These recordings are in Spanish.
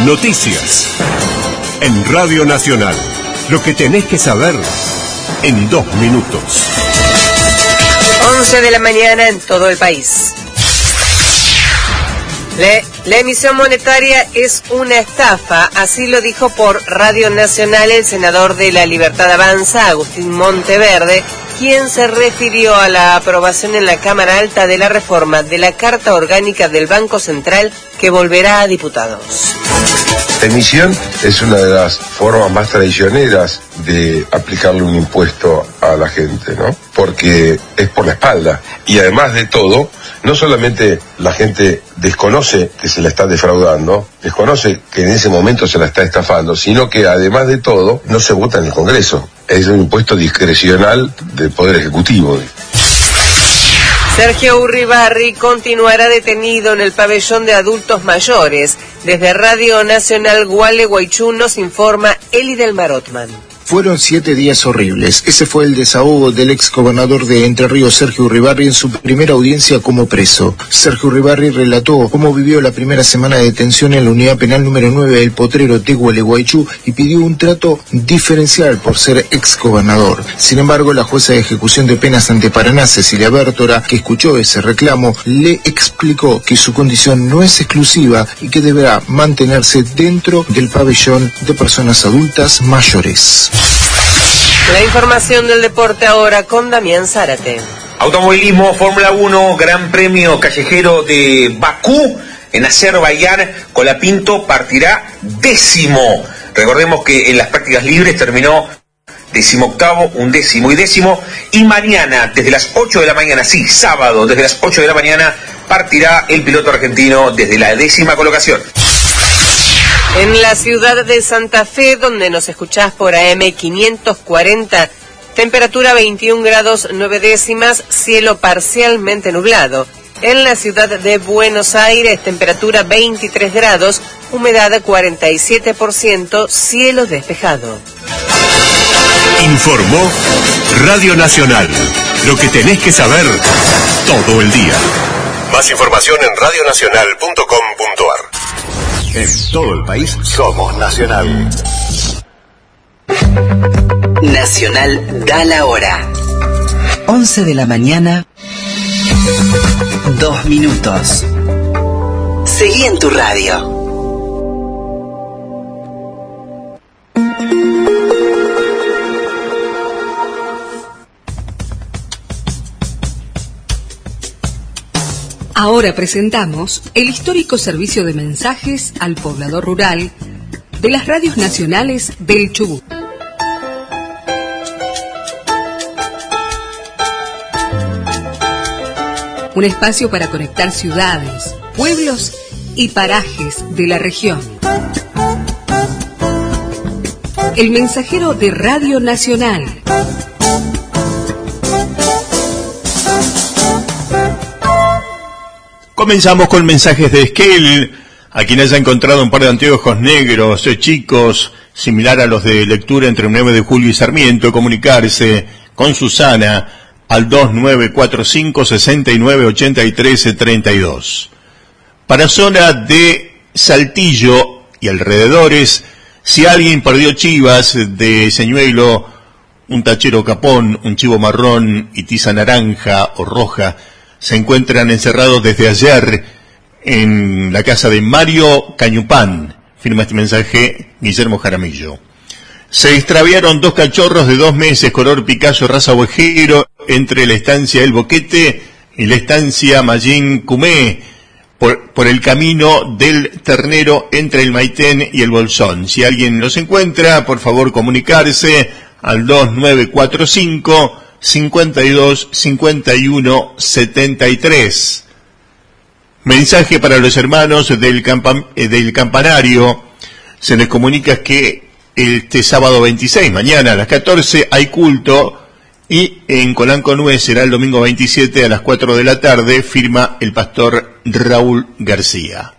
Noticias. En Radio Nacional. Lo que tenés que saber en 2 minutos. 11 de la mañana en todo el país. La emisión monetaria es una estafa, así lo dijo por Radio Nacional el senador de La Libertad Avanza, Agustín Monteverde, quien se refirió a la aprobación en la Cámara Alta de la reforma de la Carta Orgánica del Banco Central que volverá a diputados. La emisión es una de las formas más traicioneras de aplicarle un impuesto a la gente, ¿no? Porque es por la espalda. Y además de todo, no solamente la gente desconoce que se la está defraudando, desconoce que en ese momento se la está estafando, sino que además de todo, no se vota en el Congreso. Es un impuesto discrecional del Poder Ejecutivo. Sergio Urribarri continuará detenido en el pabellón de adultos mayores. Desde Radio Nacional Gualeguaychú nos informa Eli del Marotman. Fueron 7 días horribles. Ese fue el desahogo del exgobernador de Entre Ríos, Sergio Urribarri, en su primera audiencia como preso. Sergio Urribarri relató cómo vivió la primera semana de detención en la unidad penal número 9 del Potrero de Gualeguaychú y pidió un trato diferencial por ser exgobernador. Sin embargo, la jueza de ejecución de penas ante Paraná, Cecilia Bértora, que escuchó ese reclamo, le explicó que su condición no es exclusiva y que deberá mantenerse dentro del pabellón de personas adultas mayores. La información del deporte ahora con Damián Zárate. Automovilismo, Fórmula 1, Gran Premio Callejero de Bakú en Azerbaiyán. Colapinto partirá 10º. Recordemos que en las prácticas libres terminó 18º, 11º y 10º. Y mañana, desde las 8 de la mañana, sí, sábado, desde las 8 de la mañana, partirá el piloto argentino desde la 10ª colocación. En la ciudad de Santa Fe, donde nos escuchás por AM 540, temperatura 21 grados 9 décimas, cielo parcialmente nublado. En la ciudad de Buenos Aires, temperatura 23 grados, humedad 47%, cielo despejado. Informó Radio Nacional. Lo que tenés que saber todo el día. Más información en radionacional.com.ar. En todo el país somos Nacional. Nacional da la hora. 11 de la mañana, 2 minutos. Seguí en tu radio. Ahora presentamos el histórico servicio de mensajes al poblador rural de las radios nacionales del Chubut. Un espacio para conectar ciudades, pueblos y parajes de la región. El mensajero de Radio Nacional. Comenzamos con mensajes de Esquel, a quien haya encontrado un par de anteojos negros, chicos, similar a los de lectura entre 9 de julio y Sarmiento, comunicarse con Susana al 2945-6983-32. Para zona de Saltillo y alrededores, si alguien perdió chivas de señuelo, un tachero capón, un chivo marrón y tiza naranja o roja, se encuentran encerrados desde ayer en la casa de Mario Cañupán. Firma este mensaje Guillermo Jaramillo. Se extraviaron 2 cachorros de 2 meses, color Picasso, raza ovejero, entre la estancia El Boquete y la estancia Mallín Cumé, por el camino del Ternero entre el Maitén y el Bolsón. Si alguien los encuentra, por favor comunicarse al 2945 52 51 73. Mensaje para los hermanos del campanario. Se les comunica que este sábado 26, mañana a las 14, hay culto, y en Colanco Nuez será el domingo 27 a las 4 de la tarde, firma el pastor Raúl García.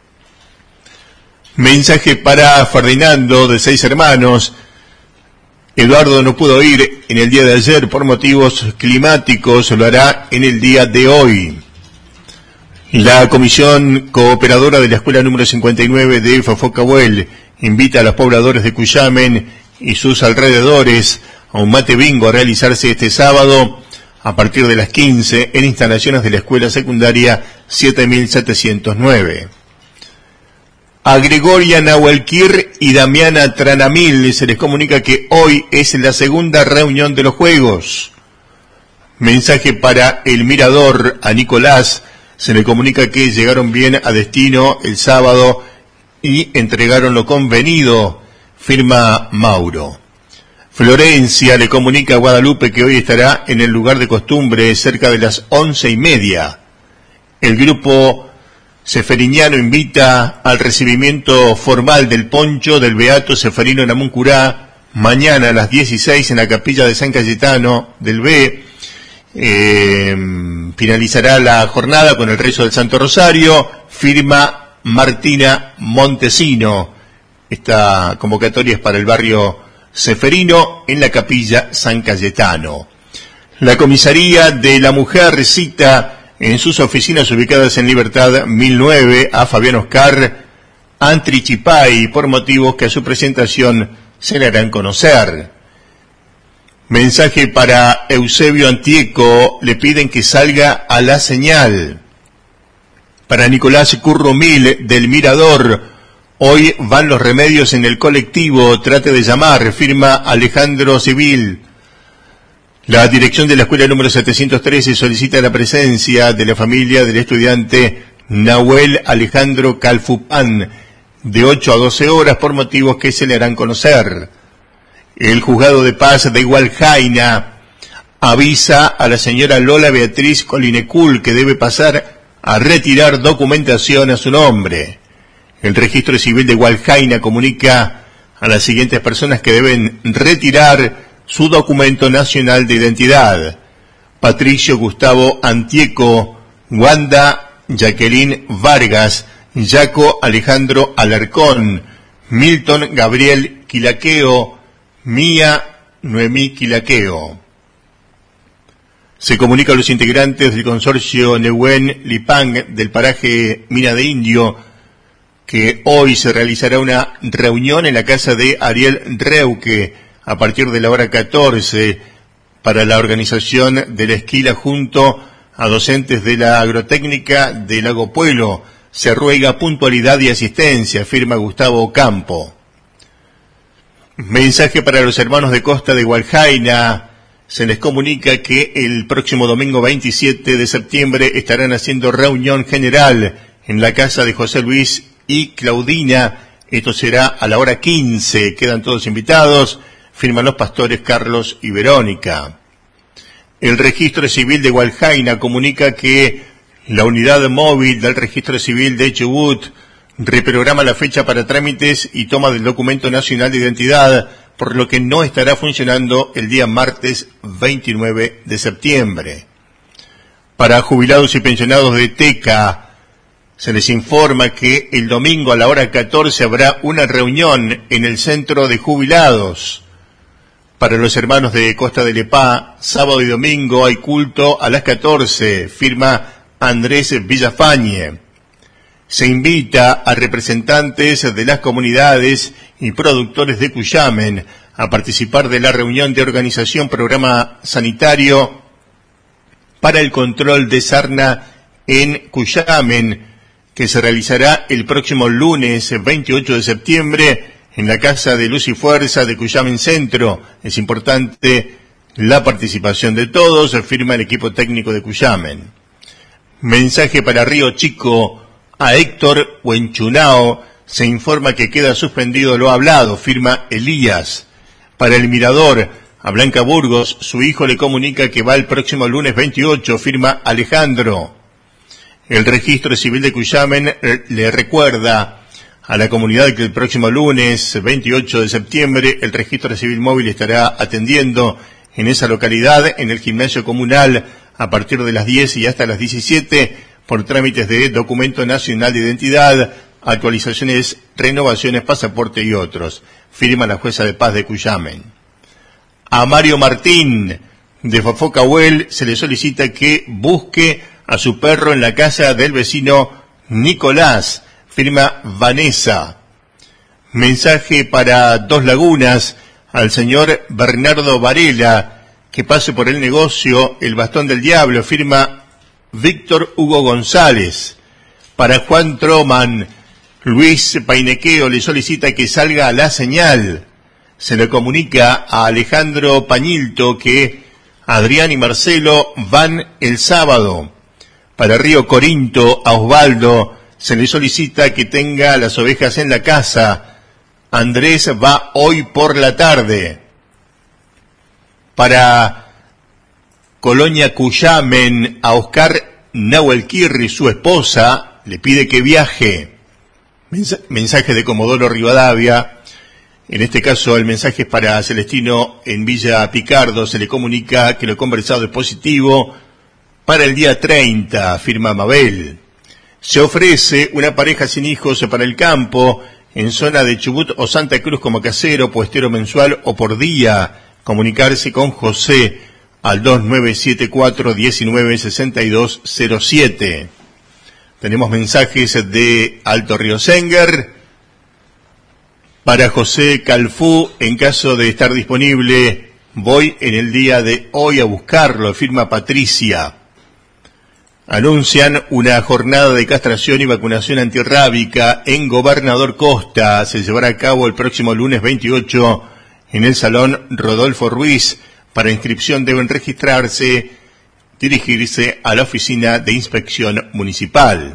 Mensaje para Ferdinando, de 6 hermanos. Eduardo no pudo ir en el día de ayer por motivos climáticos, lo hará en el día de hoy. La Comisión Cooperadora de la Escuela número 59 de Fofocahuel invita a los pobladores de Cuyamen y sus alrededores a un mate bingo a realizarse este sábado a partir de las 15 en instalaciones de la Escuela Secundaria 7709. A Gregoria Nahuelquir y Damiana Tranamil se les comunica que hoy es la segunda reunión de los Juegos. Mensaje para El Mirador. A Nicolás se le comunica que llegaron bien a destino el sábado y entregaron lo convenido. Firma Mauro. Florencia le comunica a Guadalupe que hoy estará en el lugar de costumbre cerca de las 11:30. El grupo Seferiñano invita al recibimiento formal del poncho del Beato Seferino Namuncurá mañana a las 16 en la capilla de San Cayetano del B. Finalizará la jornada con el rezo del Santo Rosario. Firma Martina Montesino. Esta convocatoria es para el barrio Seferino en la capilla San Cayetano. La comisaría de la mujer cita en sus oficinas ubicadas en Libertad 1009 a Fabián Oscar Antrichipay por motivos que a su presentación se le harán conocer. Mensaje para Eusebio Antieco, le piden que salga a la señal. Para Nicolás Curromil del Mirador, hoy van los remedios en el colectivo, trate de llamar, firma Alejandro Civil. La dirección de la escuela número 713 solicita la presencia de la familia del estudiante Nahuel Alejandro Calfupán, de 8 a 12 horas por motivos que se le harán conocer. El juzgado de paz de Hualjaina avisa a la señora Lola Beatriz Colinecul que debe pasar a retirar documentación a su nombre. El registro civil de Hualjaina comunica a las siguientes personas que deben retirar su documento nacional de identidad: Patricio Gustavo Antieco, Wanda Jacqueline Vargas, Jaco Alejandro Alarcón, Milton Gabriel Quilaqueo, Mía Noemí Quilaqueo. Se comunica a los integrantes del consorcio Nehuen Lipang del paraje Mina de Indio que hoy se realizará una reunión en la casa de Ariel Reuque a partir de la hora 14 para la organización de la esquila junto a docentes de la agrotécnica de Lago Puelo. Se ruega puntualidad y asistencia, firma Gustavo Campo. Mensaje para los hermanos de Costa de Hualjaina. Se les comunica que el próximo domingo 27 de septiembre estarán haciendo reunión general en la casa de José Luis y Claudina. Esto será a la hora 15. Quedan todos invitados. Firman los pastores Carlos y Verónica. El registro civil de Hualjaina comunica que la unidad móvil del registro civil de Chubut reprograma la fecha para trámites y toma del documento nacional de identidad, por lo que no estará funcionando el día martes 29 de septiembre. Para jubilados y pensionados de TECA, se les informa que el domingo a la hora 14 habrá una reunión en el centro de jubilados. Para los hermanos de Costa de Lepá, sábado y domingo hay culto a las 14, firma Andrés Villafañe. Se invita a representantes de las comunidades y productores de Cuyamen a participar de la reunión de organización programa sanitario para el control de sarna en Cuyamen, que se realizará el próximo lunes 28 de septiembre en la Casa de Luz y Fuerza de Cuyamen Centro. Es importante la participación de todos, firma el equipo técnico de Cuyamen. Mensaje para Río Chico. A Héctor Huenchunao se informa que queda suspendido lo hablado, firma Elías. Para El Mirador, a Blanca Burgos, su hijo le comunica que va el próximo lunes 28, firma Alejandro. El registro civil de Cuyamen le recuerda a la comunidad que el próximo lunes 28 de septiembre el registro civil móvil estará atendiendo en esa localidad en el gimnasio comunal a partir de las 10 y hasta las 17 por trámites de documento nacional de identidad, actualizaciones, renovaciones, pasaporte y otros. Firma la jueza de paz de Cuyamen. A Mario Martín de Fofocahuel se le solicita que busque a su perro en la casa del vecino Nicolás, firma Vanessa. Mensaje para Dos Lagunas, al señor Bernardo Varela, que pase por el negocio El Bastón del Diablo, firma Víctor Hugo González. Para Juan Troman, Luis Painequeo le solicita que salga a la señal. Se le comunica a Alejandro Pañilto que Adrián y Marcelo van el sábado. Para Río Corinto, a Osvaldo se le solicita que tenga las ovejas en la casa. Andrés va hoy por la tarde. Para Colonia Cuyamen, a Oscar Nahuelquirri, su esposa, le pide que viaje. Mensaje de Comodoro Rivadavia. En este caso el mensaje es para Celestino en Villa Picardo. Se le comunica que lo conversado es positivo para el día 30, firma Mabel. Se ofrece una pareja sin hijos para el campo en zona de Chubut o Santa Cruz como casero, puestero mensual o por día. Comunicarse con José al 2974-196207. Tenemos mensajes de Alto Río Senger. Para José Calfú, en caso de estar disponible, voy en el día de hoy a buscarlo, firma Patricia. Anuncian una jornada de castración y vacunación antirrábica en Gobernador Costa. Se llevará a cabo el próximo lunes 28 en el Salón Rodolfo Ruiz. Para inscripción deben dirigirse a la Oficina de Inspección Municipal.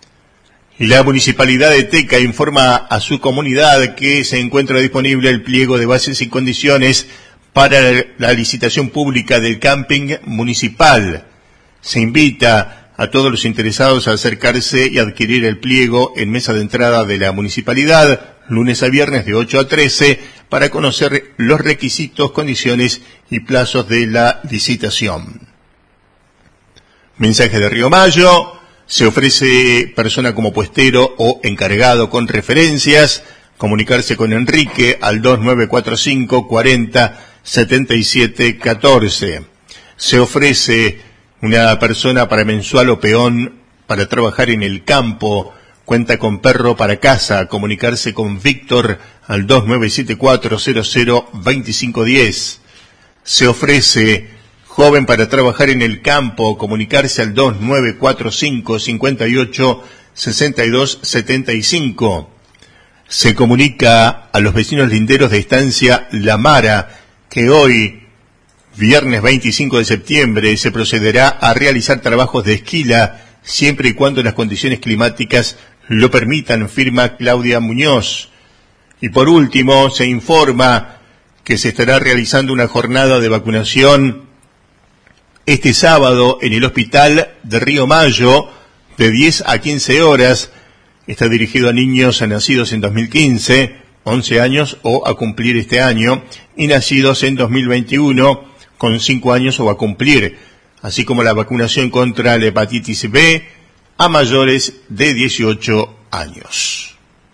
La Municipalidad de Teca informa a su comunidad que se encuentra disponible el pliego de bases y condiciones para la licitación pública del camping municipal. Se invita a todos los interesados a acercarse y adquirir el pliego en mesa de entrada de la municipalidad, lunes a viernes de 8 a 13, para conocer los requisitos, condiciones y plazos de la licitación. Mensaje de Río Mayo. Se ofrece persona como puestero o encargado con referencias. Comunicarse con Enrique al 2945 40 77 14. Se ofrece una persona para mensual o peón para trabajar en el campo. Cuenta con perro para casa. Comunicarse con Víctor al 2974 00 2510. Se ofrece joven para trabajar en el campo. Comunicarse al 2945 58 62 75. Se comunica a los vecinos linderos de Estancia La Mara que hoy, viernes 25 de septiembre, se procederá a realizar trabajos de esquila siempre y cuando las condiciones climáticas lo permitan, firma Claudia Muñoz. Y por último, se informa que se estará realizando una jornada de vacunación este sábado en el Hospital de Río Mayo de 10 a 15 horas. Está dirigido a niños nacidos en 2015, 11 años o a cumplir este año, y nacidos en 2021 con 5 años o a cumplir, así como la vacunación contra la hepatitis B a mayores de 18 años.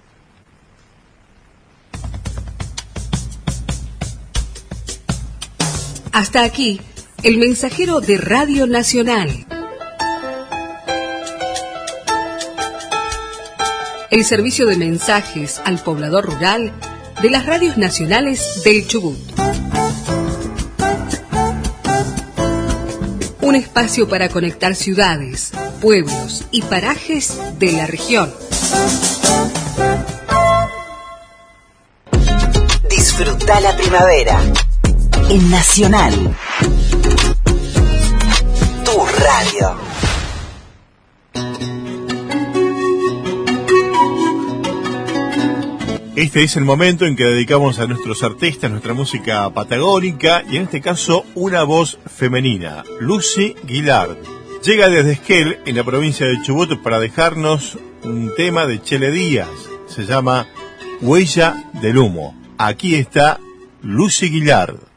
Hasta aquí el mensajero de Radio Nacional. El servicio de mensajes al poblador rural de las radios nacionales del Chubut. Un espacio para conectar ciudades, pueblos y parajes de la región. Disfruta la primavera en Nacional. Tu radio. Este es el momento en que dedicamos a nuestros artistas nuestra música patagónica y en este caso una voz femenina, Lucy Guillard. Llega desde Esquel, en la provincia de Chubut, para dejarnos un tema de Chele Díaz. Se llama Huella del Humo. Aquí está Lucy Guillard.